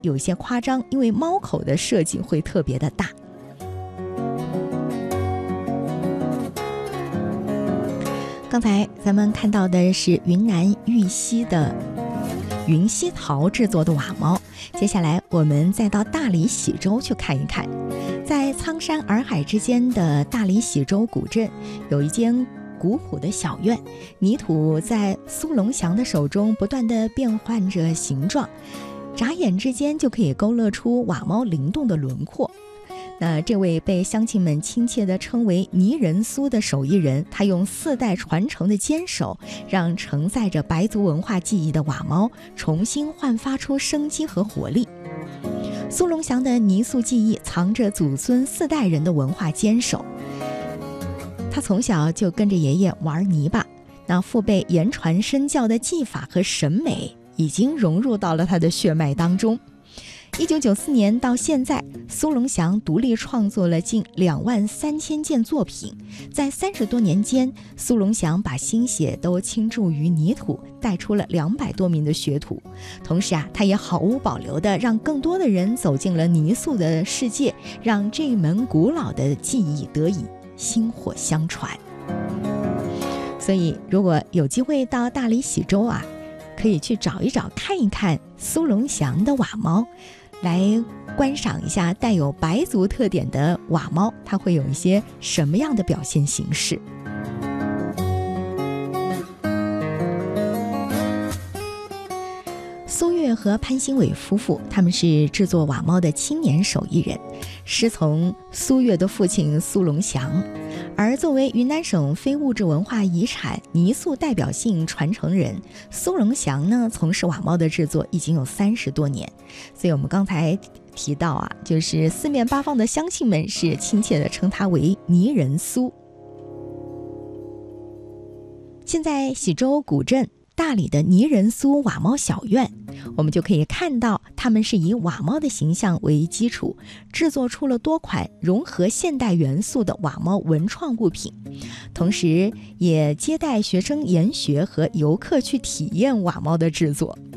有些夸张，因为猫口的设计会特别的大。刚才咱们看到的是云南玉溪的云溪陶制作的瓦猫，接下来我们再到大理喜洲去看一看。在苍山洱海之间的大理喜洲古镇，有一间古朴的小院，泥土在苏龙祥的手中不断地变换着形状，眨眼之间就可以勾勒出瓦猫灵动的轮廓。那这位被乡亲们亲切地称为泥人苏的手艺人，他用4代传承的坚守，让承载着白族文化记忆的瓦猫重新焕发出生机和活力。苏龙祥的泥塑技艺藏着祖孙4代人的文化坚守，他从小就跟着爷爷玩泥巴，那父辈言传身教的技法和审美已经融入到了他的血脉当中。1994年到现在，苏龙祥独立创作了近23000件作品。在30多年间，苏龙祥把心血都倾注于泥土，带出了200多名的学徒。同时他也毫无保留地让更多的人走进了泥塑的世界，让这门古老的技艺得以薪火相传。所以如果有机会到大理喜洲可以去找一找，看一看苏龙祥的瓦猫，来观赏一下带有白族特点的瓦猫，它会有一些什么样的表现形式。苏月和潘兴伟夫妇，他们是制作瓦猫的青年手艺人，师从苏月的父亲苏龙祥。而作为云南省非物质文化遗产泥塑代表性传承人，苏龙祥呢，从事瓦猫的制作已经有30多年。所以我们刚才提到就是四面八方的乡亲们是亲切地称他为泥人苏。现在喜洲古镇大理的泥人苏瓦猫小院，我们就可以看到他们是以瓦猫的形象为基础，制作出了多款融合现代元素的瓦猫文创物品，同时也接待学生研学和游客去体验瓦猫的制作。